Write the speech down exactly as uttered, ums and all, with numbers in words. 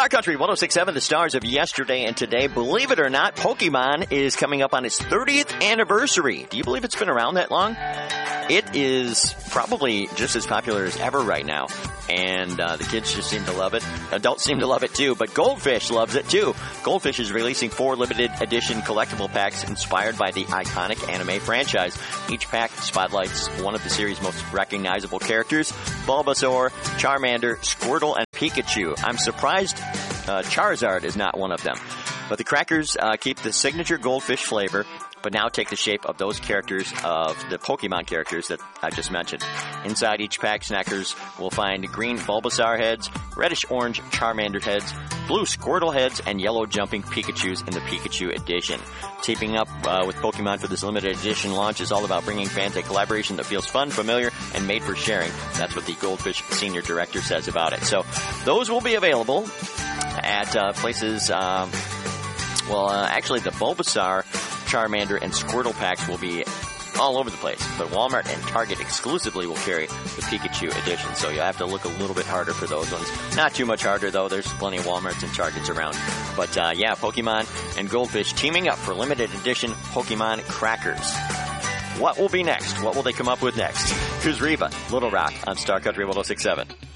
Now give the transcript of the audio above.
Star Country one oh six point seven, the stars of yesterday and today. Believe it or not, Pokemon is coming up on its thirtieth anniversary. Do you believe it's been around that long? It is probably just as popular as ever right now. And uh, the kids just seem to love it. Adults seem to love it too, but Goldfish loves it too. Goldfish is releasing four limited edition collectible packs inspired by the iconic anime franchise. Each pack spotlights one of the series' most recognizable characters: Bulbasaur, Charmander, Squirtle, and Pikachu. I'm surprised uh, Charizard is not one of them. But the crackers uh, keep the signature Goldfish flavor, but now take the shape of those characters, of the Pokemon characters that I just mentioned. Inside each pack, snackers will find green Bulbasaur heads, reddish-orange Charmander heads, blue Squirtle heads, and yellow jumping Pikachus in the Pikachu edition. Teaming up uh, with Pokemon for this limited edition launch is all about bringing fans a collaboration that feels fun, familiar, and made for sharing. That's what the Goldfish Senior Director says about it. So those will be available at uh, places... Um, well, uh, actually, the Bulbasaur, Charmander, and Squirtle packs will be all over the place. But Walmart and Target exclusively will carry the Pikachu edition, so you'll have to look a little bit harder for those ones. Not too much harder, though. There's plenty of Walmarts and Targets around. But, uh, yeah, Pokemon and Goldfish teaming up for limited edition Pokemon crackers. What will be next? What will they come up with next? Here's Reba, Little Rock on Star Country one oh six point seven.